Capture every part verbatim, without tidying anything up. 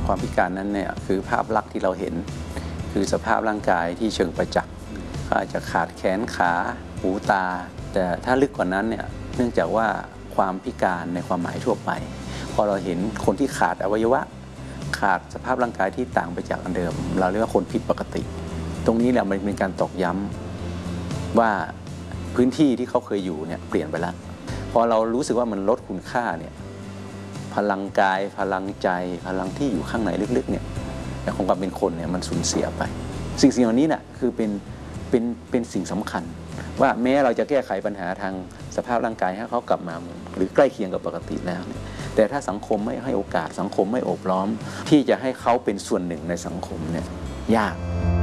ความพิการนั้นเนี่ยคือภาพลักษณ์ที่เราเห็นคือสภาพร่างกายที่เชิงประจักษ์ก็อาจจะขาดแขนขาหูตาแต่ถ้าลึกกว่านั้นเนี่ยเนื่องจากว่าความพิการในความหมายทั่วไปพอเราเห็นคนที่ขาดอวัยวะขาดสภาพร่างกายที่ต่างไปจากอันเดิมเราเรียกว่าคนผิดปกติตรงนี้แหละมันเป็นการตอกย้ำว่าพื้นที่ที่เขาเคยอยู่เนี่ยเปลี่ยนไปแล้วพอเรารู้สึกว่ามันลดคุณค่าเนี่ยพลังกายพลังใจพลังที่อยู่ข้างในลึกๆเนี่ยของความเป็นคนเนี่ยมันสูญเสียไปสิ่งสิ่งเหล่านี้น่ะคือเป็นเป็นเป็นสิ่งสำคัญว่าแม้เราจะแก้ไขปัญหาทางสภาพร่างกายให้เขากลับมาหรือใกล้เคียงกับปกติแล้วเนี่ยแต่ถ้าสังคมไม่ให้โอกาสสังคมไม่โอบล้อมที่จะให้เขาเป็นส่วนหนึ่งในสังคมเนี่ยยาก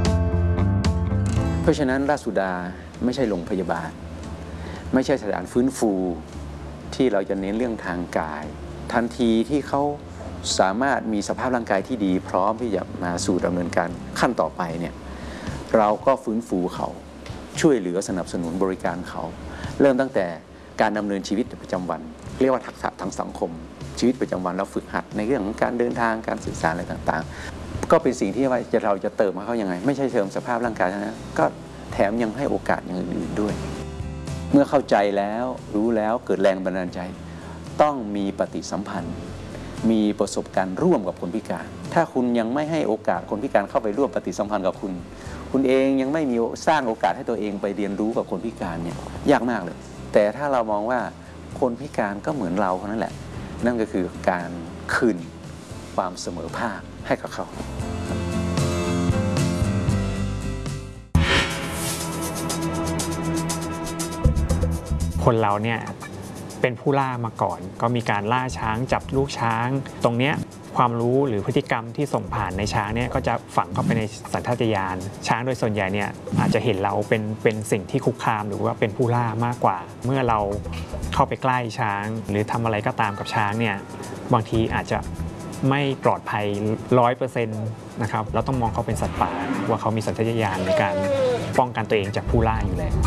เพราะฉะนั้นราชสุดาไม่ใช่โรงพยาบาลไม่ใช่สถานฟื้นฟูที่เราจะเน้นเรื่องทางกายทันทีที่เขาสามารถมีสภาพร่างกายที่ดีพร้อมที่จะมาสู่ดำเนินการขั้นต่อไปเนี่ยเราก็ฟื้นฟูเขาช่วยเหลือสนับสนุนบริการเขาเริ่มตั้งแต่การดำเนินชีวิตประจำวันเรียกว่าทักษะทางสังคมชีวิตประจำวันเราฝึกหัดในเรื่องของการเดินทางการสื่อสารอะไรต่างๆก็เป็นสิ่งที่ว่าจะเราจะเติมให้เขายังไงไม่ใช่เติมสภาพร่างกายนะก็แถมยังให้โอกาสอย่างอื่นๆด้วยเมื่อเข้าใจแล้วรู้แล้วเกิดแรงบันดาลใจต้องมีปฏิสัมพันธ์มีประสบการณ์ร่วมกับคนพิการถ้าคุณยังไม่ให้โอกาสคนพิการเข้าไปร่วมปฏิสัมพันธ์กับคุณคุณเองยังไม่มีสร้างโอกาสให้ตัวเองไปเรียนรู้กับคนพิการเนี่ยยากมากเลยแต่ถ้าเรามองว่าคนพิการก็เหมือนเราคนนั้นแหละนั่นก็คือการคืนความเสมอภาคให้กับเขาคนเราเนี่ยเป็นผู้ล่ามาก่อนก็มีการล่าช้างจับลูกช้างตรงเนี้ยความรู้หรือพฤติกรรมที่ส่งผ่านในช้างเนี่ยก็จะฝังเข้าไปในสัญชาตญาณช้างโดยส่วนใหญ่เนี่ยอาจจะเห็นเราเป็นเป็นสิ่งที่คุกคามหรือว่าเป็นผู้ล่ามากกว่าเมื่อเราเข้าไปใกล้ช้างหรือทำอะไรก็ตามกับช้างเนี่ยบางทีอาจจะไม่ปลอดภัย ร้อยเปอร์เซ็นต์ นะครับเราต้องมองเขาเป็นสัตว์ป่าว่าเขามีสัญชาตญาณในการป้องกันตัวเองจากผู้ล่าอยู่แล้ว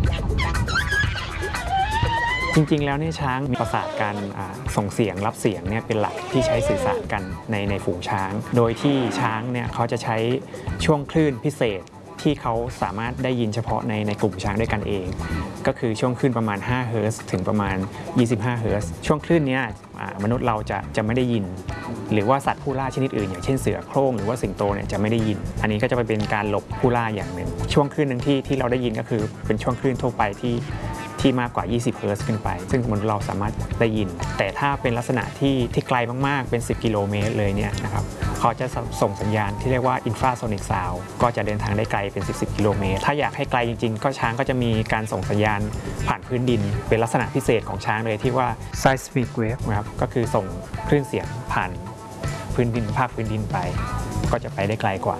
จริงๆแล้วเนี่ยช้างมีประสาทการส่งเสียงรับเสียงเนี่ยเป็นหลักที่ใช้สื่อสารกันในในฝูงช้างโดยที่ช้างเนี่ยเขาจะใช้ช่วงคลื่นพิเศษที่เขาสามารถได้ยินเฉพาะในในกลุ่มช้างด้วยกันเองก็คือช่วงคลื่นประมาณห้าเฮิร์ตซ์ถึงประมาณยี่สิบห้าเฮิร์ตซ์ช่วงคลื่นนี้มนุษย์เราจะจะไม่ได้ยินหรือว่าสัตว์ผู้ล่าชนิดอื่นอย่างเช่นเสือโคร่งหรือว่าสิงโตเนี่ยจะไม่ได้ยินอันนี้ก็จะไปเป็นการหลบผู้ล่าอย่างหนึ่งช่วงคลื่นหนึ่งที่ที่เราได้ยินก็คือเป็นช่วงคลื่นทั่วไปที่ที่มากกว่ายี่สิบเฮิร์ตซ์ขึ้นไปซึ่งมนุษย์เราสามารถได้ยินแต่ถ้าเป็นลักษณะที่ที่ไกลมากๆเป็นสิบกิโลเมตรเลยเนี่ยนะครับเขาจะส่งสัญญาณที่เรียกว่าอินฟราโซนิกซาวด์ก็จะเดินทางได้ไกลเป็นสิบ สิบกิโลเมตรถ้าอยากให้ไกลจริงๆก็ช้างก็จะมีการส่งสัญญาณผ่านพื้นดินเป็นลักษณะพิเศษของช้างเลยที่ว่า seismic wave นะครับก็คือส่งคลื่นเสียงผ่านพื้นดินภาคพื้นดินไปก็จะไปได้ไกลกว่า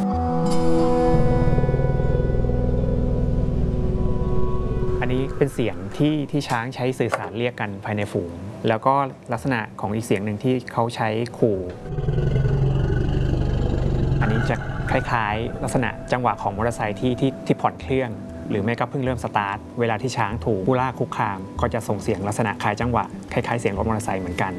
อันนี้เป็นเสียงที่ที่ช้างใช้สื่อสารเรียกกันภายในฝูงแล้วก็ลักษณะของอีกเสียงหนึ่งที่เขาใช้ขู่อันนี้จะคล้ายๆลักษณะจังหวะของมอเตอร์ไซค์ที่ที่ที่ผ่อนเครื่องหรือไม่ก็เพิ่งเริ่มสตาร์ทเวลาที่ช้างถูกผู้ล่าคุกคามก็จะส่งเสียงลักษณะคล้ายจังหวะคล้ายๆเสียงรถมอเตอร์ไซค์เหมือนกัน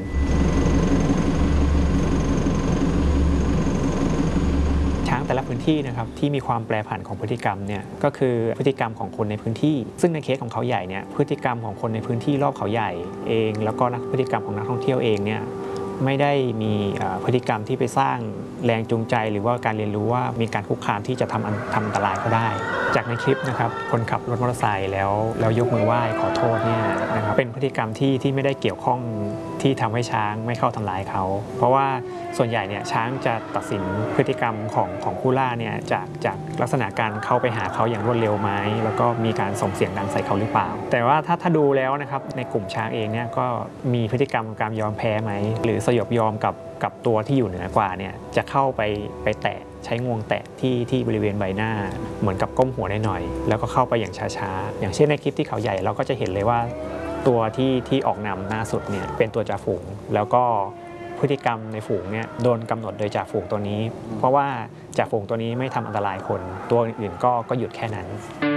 ช้างแต่ละพื้นที่นะครับที่มีความแปรผันของพฤติกรรมเนี่ยก็คือพฤติกรรมของคนในพื้นที่ซึ่งในเคสของเขาใหญ่เนี่ยพฤติกรรมของคนในพื้นที่รอบเขาใหญ่เองแล้วก็พฤติกรรมของนักท่องเที่ยวเองเนี่ยไม่ได้มีพฤติกรรมที่ไปสร้างแรงจูงใจหรือว่าการเรียนรู้ว่ามีการคุกคามที่จะทำทำอันตรายเขาได้จากในคลิปนะครับคนขับรถมอเตอร์ไซค์แล้วแล้วยกมือไหว้ขอโทษเนี่ยนะครับเป็นพฤติกรรมที่ที่ไม่ได้เกี่ยวข้องที่ทำให้ช้างไม่เข้าทำร้ายเขาเพราะว่าส่วนใหญ่เนี่ยช้างจะตัดสินพฤติกรรมของของผู้ล่าเนี่ยจากจากลักษณะการเข้าไปหาเขาอย่างรวดเร็วไหมแล้วก็มีการส่งเสียงดังใส่เขาหรือเปล่าแต่ว่าถ้าถ้าดูแล้วนะครับในกลุ่มช้างเองเนี่ยก็มีพฤติกรรมการยอมแพ้ไหมหรือสยบยอมกับกับตัวที่อยู่เหนือกว่าเนี่ยจะเข้าไปไปแตะใช้งวงแตะที่ที่บริเวณใบหน้าเหมือนกับก้มหัวหน่อยๆแล้วก็เข้าไปอย่างช้าๆอย่างเช่นในคลิปที่เขาใหญ่เราก็จะเห็นเลยว่าตัวที่ที่ออกนำหน้าสุดเนี่ยเป็นตัวจ่าฝูงแล้วก็พฤติกรรมในฝูงเนี่ยโดนกำหนดโดยจ่าฝูงตัวนี้เพราะว่าจ่าฝูงตัวนี้ไม่ทำอันตรายคนตัวอื่นๆก็ก็หยุดแค่นั้น